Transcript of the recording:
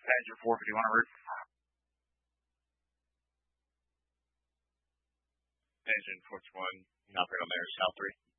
Passenger 451 en route. Engine 421, operate on there, South 3.